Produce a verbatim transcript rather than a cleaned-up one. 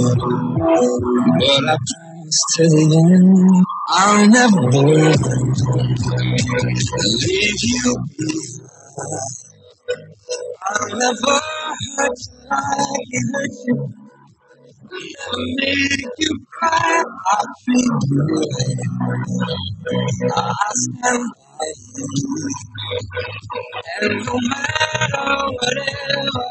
But I promise to the end, I'll never leave you. I'll never hurt you like it hurt you. I'll make you cry. I'll treat you right. I'll stand by you. And no matter whatever